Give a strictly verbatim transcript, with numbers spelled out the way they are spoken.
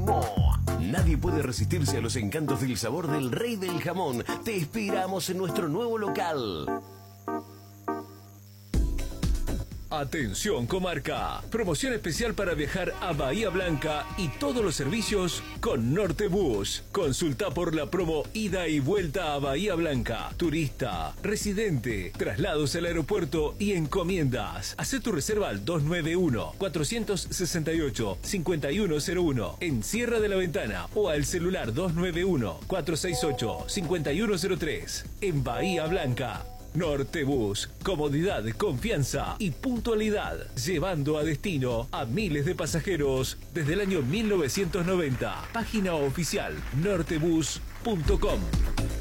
Primo. Nadie puede resistirse a los encantos del sabor del Rey del Jamón. Te esperamos en nuestro nuevo local. Atención comarca, promoción especial para viajar a Bahía Blanca y todos los servicios con Nortebus. Consulta por la promo ida y vuelta a Bahía Blanca, turista, residente, traslados al aeropuerto y encomiendas. Haz tu reserva al dos nueve uno, cuatro seis ocho, cinco uno cero uno en Sierra de la Ventana o al celular dos nueve uno, cuatro seis ocho, cinco uno cero tres en Bahía Blanca. Nortebus, comodidad, confianza y puntualidad, llevando a destino a miles de pasajeros desde el año mil novecientos noventa. Página oficial nortebus punto com.